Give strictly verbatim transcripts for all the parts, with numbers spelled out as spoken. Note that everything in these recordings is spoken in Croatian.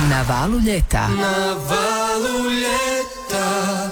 Na valu ljeta. Na valu ljeta.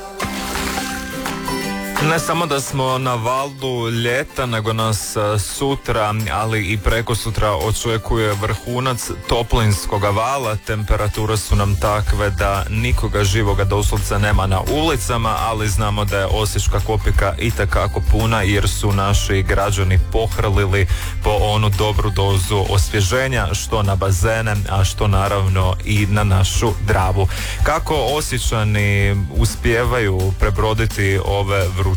Ne samo da smo na valu ljeta, nego nas sutra, ali i preko sutra očekuje vrhunac toplinskoga vala. Temperature su nam takve da nikoga živoga doslovce nema na ulicama, ali znamo da je Osječka Kopika itekako puna jer su naši građani pohrlili po onu dobru dozu osvježenja, što na bazene, a što naravno i na našu Dravu. Kako Osječani uspijevaju prebroditi ove vrućine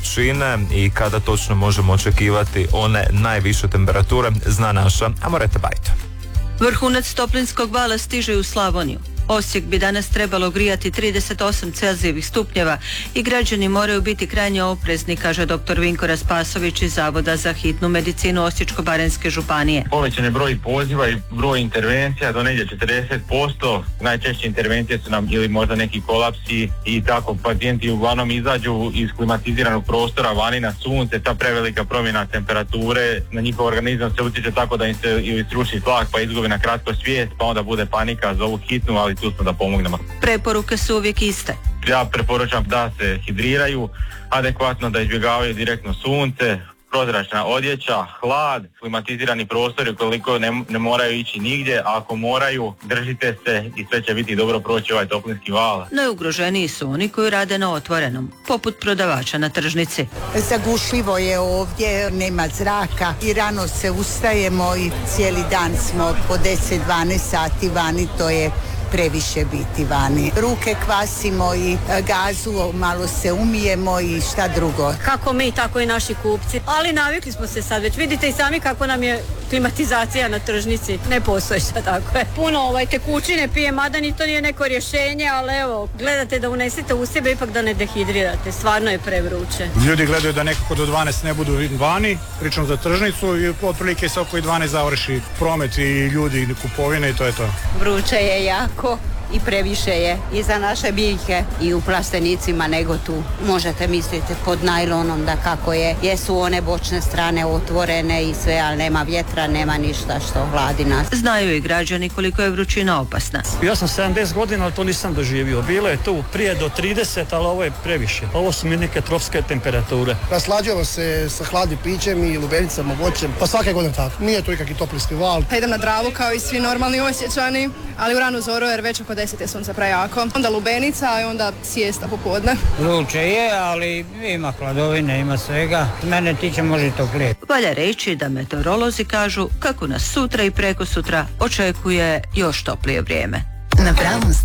i kada točno možemo očekivati one najviše temperature, zna naša Amoreta Bajto. Vrhunac toplinskog vala stiže u Slavoniju. Osijek bi danas trebalo grijati trideset osam Celzijevih stupnjeva i građani moraju biti krajnje oprezni, kaže doktor Vinko Raspasović iz Zavoda za hitnu medicinu Osječko-baranjske županije. Povećan je broj poziva i broj intervencija do negdje četrdeset posto. Najčešće intervencije su nam ili možda neki kolapsi i tako pacijenti uglavnom izađu iz klimatiziranog prostora vani na sunce. Ta prevelika promjena temperature na njihov organizam se utječe tako da im se ili sruši tlak pa izgubi na kratko svijest, pa onda bude panika za ovu hitnu, ali tu smo da pomognemo. Preporuke su uvijek iste. Ja preporučam da se hidriraju adekvatno, da izbjegavaju direktno sunce, prozračna odjeća, hlad, klimatizirani prostori ukoliko ne, ne moraju ići nigdje, a ako moraju držite se i sve će biti dobro proći ovaj toplinski val. Najugroženiji su oni koji rade na otvorenom, poput prodavača na tržnici. Zagušljivo je ovdje, nema zraka i rano se ustajemo i cijeli dan smo po deset dvanaest sati vani, to je previše biti vani. Ruke kvasimo i gazu, malo se umijemo i šta drugo. Kako mi, tako i naši kupci. Ali navikli smo se sad već. Vidite i sami kako nam je klimatizacija na tržnici. Ne postoji šta tako je. Puno ovaj, tekućine pije, mada ni to nije neko rješenje, ali evo, gledate da unesete u sebe, ipak da ne dehidrirate. Stvarno je prevruće. Ljudi gledaju da nekako do dvanaest ne budu vani, pričam za tržnicu i otprilike se oko dvanaest završi promet i ljudi i kupovine i to je to. Vruće je jako i previše je i za naše biljke i u plastenicima nego tu. Možete misliti pod najlonom da kako je. Jesu one bočne strane otvorene i sve, ali nema vjetra, nema ništa što hladi nas. Znaju i građani koliko je vrućina opasna. Ja sam sedamdeset godina, ali to nisam doživio. Bilo je tu prije do trideset, ali ovo je previše. Ovo su mi neke tropske temperature. Naslađujemo se sa hladnim pićem i lubenicama, voćem, pa svake godine tako. Nije to ikakvi toplinski val. Pa idem na Dravu kao i svi normalni Osječani, ali u ranu zoru jer već oko deset je sunce prejako. Onda lubenica i onda sijesta popodne. Vruće je, ali ima hladovine, ima svega. Mene tiče može toplije. Valja reći da meteorolozi kažu kako nas sutra i preko sutra očekuje još toplije vrijeme. Na pravom